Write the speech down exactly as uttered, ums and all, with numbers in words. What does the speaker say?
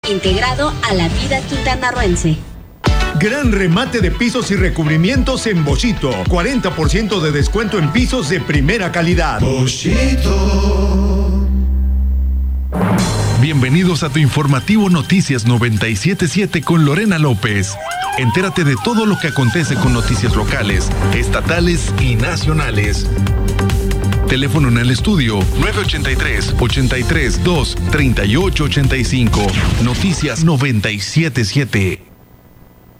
integrado a la vida quintanarroense. Gran remate de pisos y recubrimientos en Boschito. cuarenta por ciento de descuento en pisos de primera calidad. Boschito. Bienvenidos a tu informativo Noticias noventa y siete punto siete con Lorena López. Entérate de todo lo que acontece con noticias locales, estatales y nacionales. Teléfono en el estudio nueve ochenta y tres, ochenta y tres, dos, treinta y ocho ochenta y cinco. Noticias noventa y siete punto siete.